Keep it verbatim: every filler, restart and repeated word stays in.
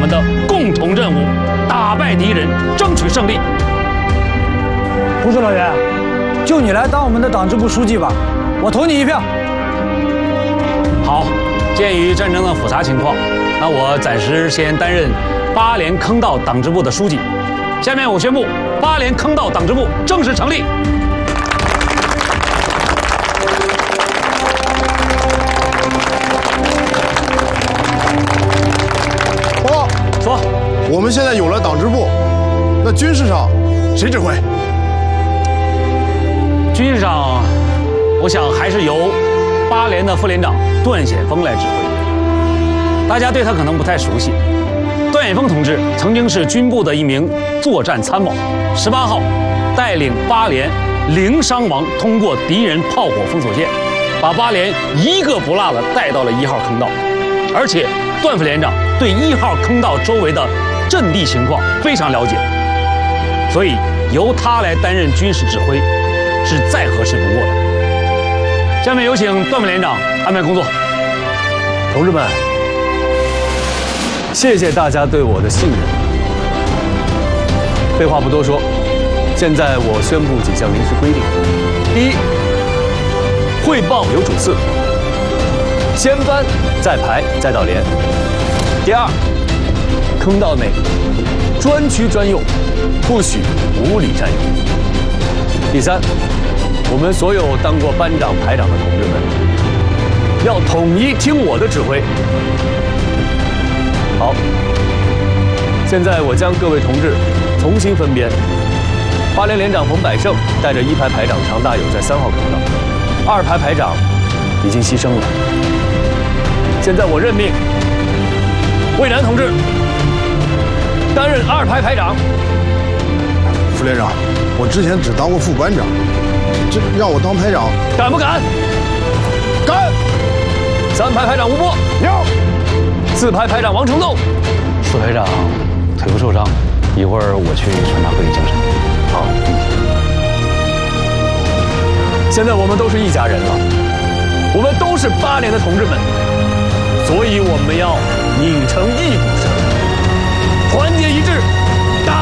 们的共同任务，打败敌人，争取胜利。 胡说老袁，就你来当我们的党支部书记吧，我投你一票。 好，鉴于战争的复杂情况，那我暂时先担任八连坑道党支部的书记。下面我宣布，八连坑道党支部正式成立。 报告说， 我们现在有了党支部，那军事上谁指挥？ 军事上，我想还是由八连的副连长段显峰来指挥。大家对他可能不太熟悉。段显峰同志曾经是军部的一名作战参谋，十八号带领八连零伤亡通过敌人炮火封锁线，把八连一个不落的带到了一号坑道，而且段副连长对一号坑道周围的阵地情况非常了解，所以由他来担任军事指挥是再合适不过的。下面有请段副连长安排工作。 同志们，谢谢大家对我的信任。废话不多说，现在我宣布几项临时规定：第一，汇报有主次，先班再排再到连；第二，坑道内专区专用，不许无理占用；第三，我们所有当过班长、排长的同志们，要统一听我的指挥。好，现在我将各位同志重新分编。八连连长冯百胜带着一排排长常大友在三号坑道，二排排长已经牺牲了。现在我任命魏南同志担任二排排长。 副连长，我之前只当过副班长，这让我当排长， 敢不敢？ 敢！ 三排排长吴波， 有。 四排排长王成栋， 四排长腿部受伤，一会儿我去传达会议精神。 好。现在我们都是一家人了，我们都是八连的同志们，所以我们要拧成一股绳。